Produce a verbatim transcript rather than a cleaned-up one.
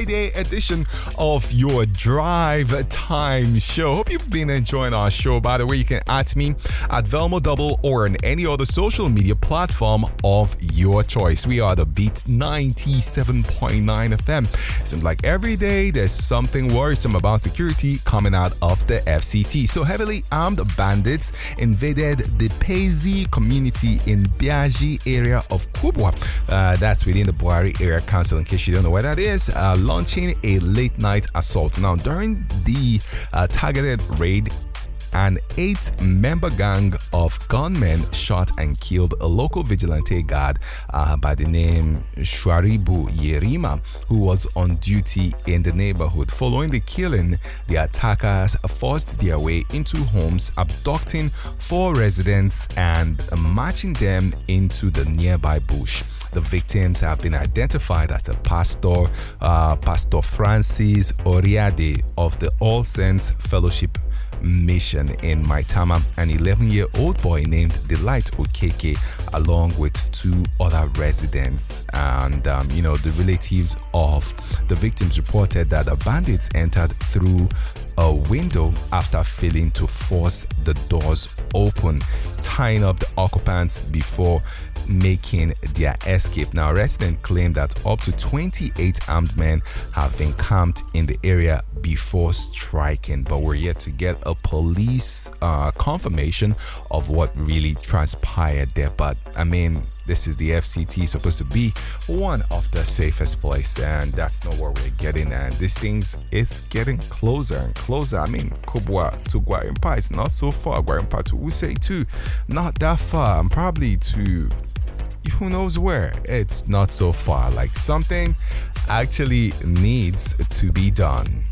Friday edition of your Drive Time Show. Hope you've been enjoying our show. By the way, you can at me at Velmo Double or on any other social media platform of your choice. We are the Beat ninety-seven point nine F M. Seems like every day there's something worrisome about security coming out of the F C T. So heavily armed bandits invaded the Pezi community in Biaji area of Kubwa. Uh, that's within the Buhari Area Council, in case you don't know where that is, uh, launching a late night assault. Now, during the uh, targeted raid, an eight-member gang of gunmen shot and killed a local vigilante guard uh, by the name Shwaribu Yerima, who was on duty in the neighborhood. Following the killing, the attackers forced their way into homes, abducting four residents and marching them into the nearby bush. The victims have been identified as the pastor, uh, Pastor Francis Oriade of the All Saints Fellowship Mission in Maitama, an eleven-year-old boy named Delight Okeke, along with two other residents. And, um, you know, the relatives of the victims reported that the bandits entered through a window after failing to force the doors open, tying up the occupants before making their escape. Now, residents claim that up to twenty-eight armed men have been camped in the area before striking, but we're yet to get a police uh, confirmation of what really transpired there. But I mean, this is the F C T, supposed to be one of the safest places, and that's not where we're getting. And this things is getting closer and closer. I mean, Kubwa to Gwarimpa is not so far. Gwarimpa to Wuse too, not that far. And probably to who knows where. It's not so far. Like, something actually needs to be done.